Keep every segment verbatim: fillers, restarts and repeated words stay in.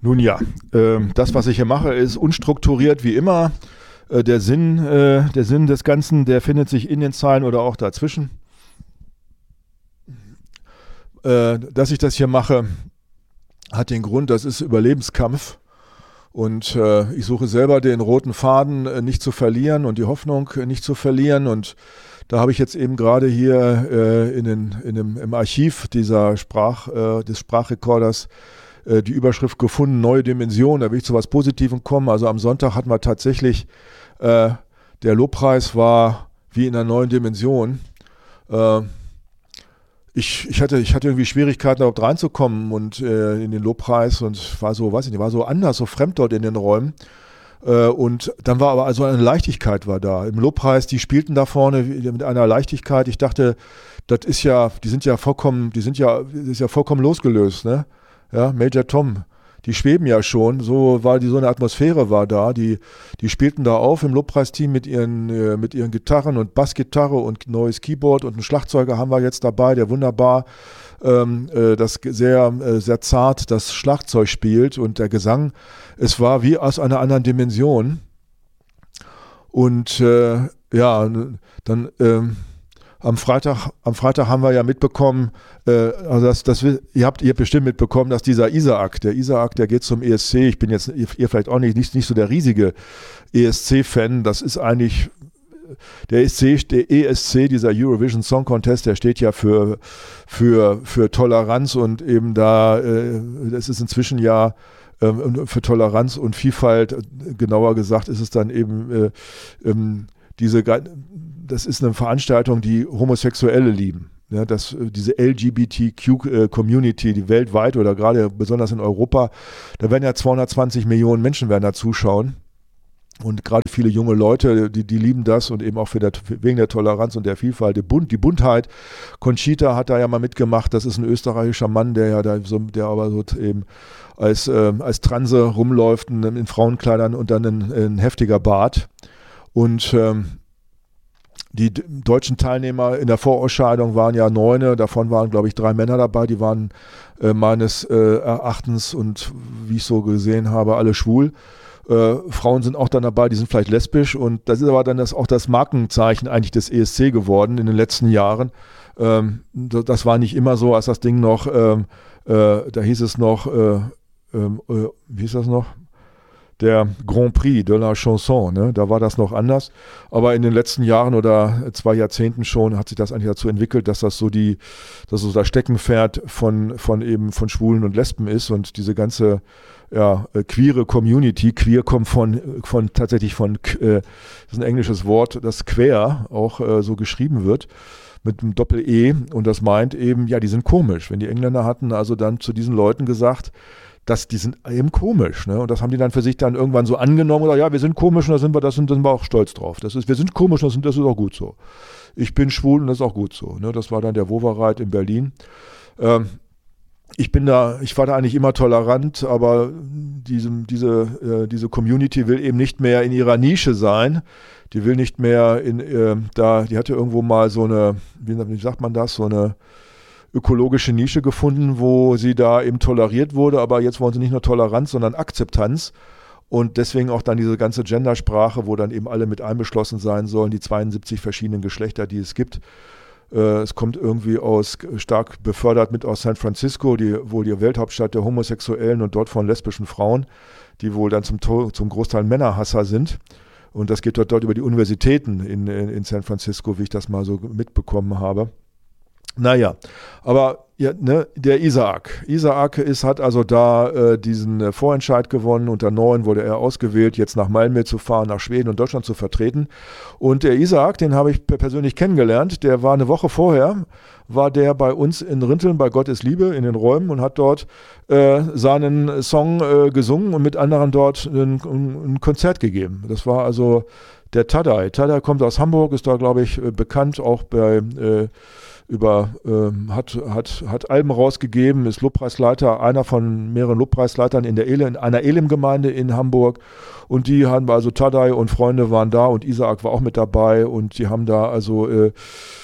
Nun ja, äh, das, was ich hier mache, ist unstrukturiert wie immer. Äh, der Sinn, äh, der Sinn des Ganzen, der findet sich in den Zeilen oder auch dazwischen. Äh, dass ich das hier mache, hat den Grund, das ist Überlebenskampf. Und äh, ich suche selber den roten Faden äh, nicht zu verlieren und die Hoffnung äh, nicht zu verlieren. Und da habe ich jetzt eben gerade hier äh, in den, in dem, im Archiv dieser Sprach, äh, des Sprachrekorders äh, die Überschrift gefunden, neue Dimension. Da will ich zu was Positivem kommen. Also am Sonntag hatten wir tatsächlich, äh, der Lobpreis war wie in einer neuen Dimension. Äh, Ich, ich, hatte, ich hatte irgendwie Schwierigkeiten, überhaupt reinzukommen und äh, in den Lobpreis und war so, weiß ich nicht, war so anders, so fremd dort in den Räumen. Äh, und dann war aber also eine Leichtigkeit war da. Im Lobpreis, die spielten da vorne mit einer Leichtigkeit. Ich dachte, das ist ja, die sind ja vollkommen, die sind ja, das ist ja vollkommen losgelöst, ne? Ja, Major Tom. Die schweben ja schon, so war die, so eine Atmosphäre war da, die, die spielten da auf im Lobpreisteam mit ihren, äh, mit ihren Gitarren und Bassgitarre und neues Keyboard und einen Schlagzeuger haben wir jetzt dabei, der wunderbar ähm, äh, das sehr, äh, sehr zart das Schlagzeug spielt und der Gesang, es war wie aus einer anderen Dimension und äh, ja, dann ähm, Am Freitag, am Freitag haben wir ja mitbekommen, äh, also das, das, ihr, habt, ihr habt bestimmt mitbekommen, dass dieser Isaac, der Isaac, der geht zum E S C, ich bin jetzt, ihr, ihr vielleicht auch nicht, nicht, nicht so der riesige E S C-Fan, das ist eigentlich, der E S C, der E S C, dieser Eurovision Song Contest, der steht ja für, für, für Toleranz und eben da, äh, das ist inzwischen ja äh, für Toleranz und Vielfalt, genauer gesagt ist es dann eben äh, ähm, diese, das ist eine Veranstaltung, die Homosexuelle lieben. Ja, das, diese L G B T Q-Community, die weltweit oder gerade besonders in Europa, da werden ja zweihundertzwanzig Millionen Menschen werden da zuschauen. Und gerade viele junge Leute, die, die lieben das und eben auch für der, wegen der Toleranz und der Vielfalt, die, Bunt, die Buntheit. Conchita hat da ja mal mitgemacht, das ist ein österreichischer Mann, der ja da so, der aber so eben als, äh, als Transe rumläuft, in, in Frauenkleidern und dann ein, ein heftiger Bart. Und ähm, die deutschen Teilnehmer in der Vorausscheidung waren ja neune, davon waren, glaube ich, drei Männer dabei, die waren äh, meines äh, Erachtens und wie ich so gesehen habe, alle schwul. Äh, Frauen sind auch dann dabei, die sind vielleicht lesbisch und das ist aber dann das, auch das Markenzeichen eigentlich des E S C geworden in den letzten Jahren. Ähm, das war nicht immer so, als das Ding noch, ähm, äh, da hieß es noch, äh, äh, wie hieß das noch? Der Grand Prix de la Chanson, ne? Da war das noch anders. Aber in den letzten Jahren oder zwei Jahrzehnten schon hat sich das eigentlich dazu entwickelt, dass das so die, dass so das Steckenpferd von, von eben von Schwulen und Lesben ist und diese ganze ja, queere Community, queer kommt von, von tatsächlich von, äh, das ist ein englisches Wort, das queer auch äh, so geschrieben wird mit einem Doppel-E und das meint eben, ja, die sind komisch. Wenn die Engländer hatten also dann zu diesen Leuten gesagt, dass die sind eben komisch, ne? Und das haben die dann für sich dann irgendwann so angenommen oder ja, wir sind komisch und da sind wir, das sind, da sind wir auch stolz drauf. Das ist, wir sind komisch und das, sind, das ist auch gut so. Ich bin schwul und das ist auch gut so. Ne? Das war dann der Wovereit in Berlin. Ähm, ich bin da, ich war da eigentlich immer tolerant, aber diese, diese, äh, diese Community will eben nicht mehr in ihrer Nische sein. Die will nicht mehr in, äh, da, die hatte irgendwo mal so eine, wie, wie sagt man das, so eine ökologische Nische gefunden, wo sie da eben toleriert wurde, aber jetzt wollen sie nicht nur Toleranz, sondern Akzeptanz und deswegen auch dann diese ganze Gendersprache, wo dann eben alle mit einbeschlossen sein sollen, die zweiundsiebzig verschiedenen Geschlechter, die es gibt. Äh, es kommt irgendwie aus, stark befördert mit aus San Francisco, die wohl die Welthauptstadt der Homosexuellen und dort von lesbischen Frauen, die wohl dann zum, zum Großteil Männerhasser sind. Und das geht dort, dort über die Universitäten in, in, in San Francisco, wie ich das mal so mitbekommen habe. Naja, aber ja, ne, der Isaac. Isaac ist, hat also da äh, diesen äh, Vorentscheid gewonnen. Unter neun wurde er ausgewählt, jetzt nach Malmö zu fahren, nach Schweden und Deutschland zu vertreten. Und der Isaac, den habe ich persönlich kennengelernt, der war eine Woche vorher, war der bei uns in Rinteln bei Gott ist Liebe in den Räumen und hat dort äh, seinen Song äh, gesungen und mit anderen dort ein, ein Konzert gegeben. Das war also der Tadai. Tadai kommt aus Hamburg, ist da, glaube ich, bekannt, auch bei äh, über ähm, hat, hat, hat Alben rausgegeben, ist Lobpreisleiter, einer von mehreren Lobpreisleitern in der Elim, in einer Elim-Gemeinde in Hamburg und die haben also Tadai und Freunde waren da und Isaac war auch mit dabei und die haben da also äh,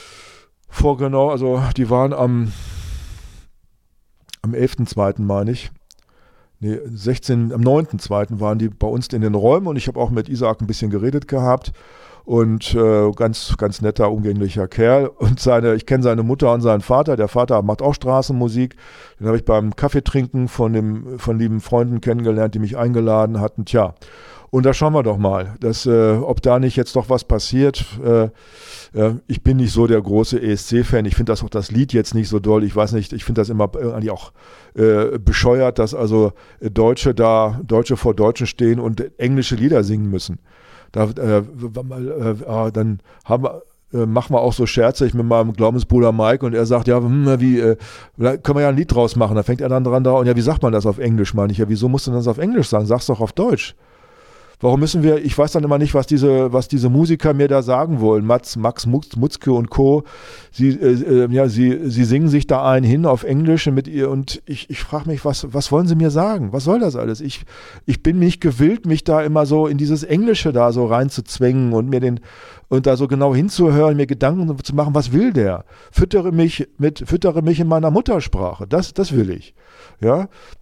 vor genau, also die waren am am elften zweiten meine ich, nee, sechzehn, am neunten zweiten waren die bei uns in den Räumen und ich habe auch mit Isaac ein bisschen geredet gehabt. Und äh, ganz, ganz netter, umgänglicher Kerl. Und seine, ich kenne seine Mutter und seinen Vater. Der Vater macht auch Straßenmusik. Den habe ich beim Kaffeetrinken von, dem, von lieben Freunden kennengelernt, die mich eingeladen hatten. Tja, und da schauen wir doch mal, dass, äh, ob da nicht jetzt doch was passiert. Äh, äh, ich bin nicht so der große E S C-Fan. Ich finde das auch das Lied jetzt nicht so doll. Ich weiß nicht, ich finde das immer eigentlich auch äh, bescheuert, dass also Deutsche da, Deutsche vor Deutschen stehen und englische Lieder singen müssen. Da, äh, äh, dann haben wir, äh, machen wir auch so Scherze, ich mit meinem Glaubensbruder Mike und er sagt, ja, hm, wie, äh, können wir ja ein Lied draus machen. Da fängt er dann dran da und ja, wie sagt man das auf Englisch, meine ich. Ja, wieso musst du das auf Englisch sagen? Sag's doch auf Deutsch. Warum müssen wir, ich weiß dann immer nicht, was diese, was diese Musiker mir da sagen wollen. Mats, Max Mutzke und Co. Sie, äh, äh, ja, sie, sie singen sich da einen hin auf Englisch mit ihr und ich, ich frage mich, was, was wollen sie mir sagen? Was soll das alles? Ich, ich bin nicht gewillt, mich da immer so in dieses Englische da so reinzuzwängen und mir den, und da so genau hinzuhören, mir Gedanken zu machen, was will der? Füttere mich mit, füttere mich in meiner Muttersprache. Das, das will ich. Ja.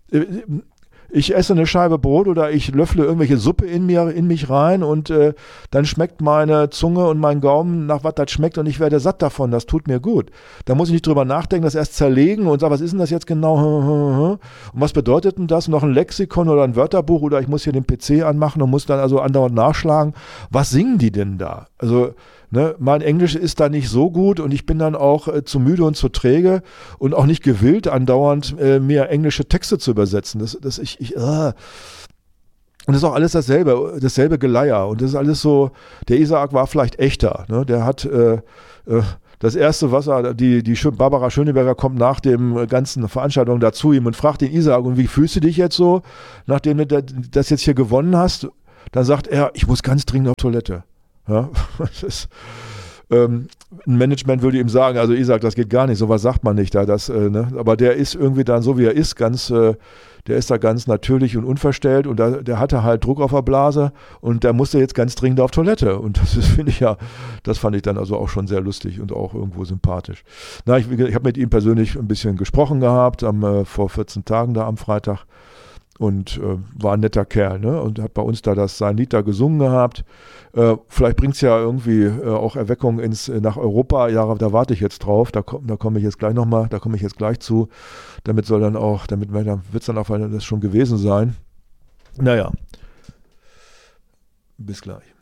Ich esse eine Scheibe Brot oder ich löffle irgendwelche Suppe in mir, in mich rein und äh, dann schmeckt meine Zunge und mein Gaumen nach was das schmeckt und ich werde satt davon. Das tut mir gut. Da muss ich nicht drüber nachdenken, das erst zerlegen und sagen, was ist denn das jetzt genau? Und was bedeutet denn das? Noch ein Lexikon oder ein Wörterbuch oder ich muss hier den P C anmachen und muss dann also andauernd nachschlagen. Was singen die denn da? Also Ne, mein Englisch ist da nicht so gut und ich bin dann auch äh, zu müde und zu träge und auch nicht gewillt, andauernd äh, mir englische Texte zu übersetzen. Das, das ich, ich, äh. Und das ist auch alles dasselbe, dasselbe Geleier. Und das ist alles so, der Isaac war vielleicht echter. Ne? Der hat äh, äh, das Erste, was er, die, die Barbara Schöneberger kommt nach dem ganzen Veranstaltung da zu ihm und fragt den Isaac, und wie fühlst du dich jetzt so, nachdem du das jetzt hier gewonnen hast? Dann sagt er, ich muss ganz dringend auf Toilette. Ja, das ist, ähm, ein Management würde ihm sagen, also Isaac, das geht gar nicht, sowas sagt man nicht da, das, äh, ne? Aber der ist irgendwie dann so, wie er ist, ganz, äh, der ist da ganz natürlich und unverstellt und da, der hatte halt Druck auf der Blase und der musste jetzt ganz dringend auf Toilette und das ist, finde ich ja, das fand ich dann also auch schon sehr lustig und auch irgendwo sympathisch. Na, ich, ich habe mit ihm persönlich ein bisschen gesprochen gehabt, am, äh, vor vierzehn Tagen da am Freitag. Und äh, war ein netter Kerl, ne? Und hat bei uns da das sein Lied da gesungen gehabt. Äh, vielleicht bringt es ja irgendwie äh, auch Erweckung ins, äh, nach Europa. Ja, da warte ich jetzt drauf. Da, komm, da komme ich jetzt gleich nochmal, da komme ich jetzt gleich zu. Damit soll dann auch, damit wird es dann auch das schon gewesen sein. Naja. Bis gleich.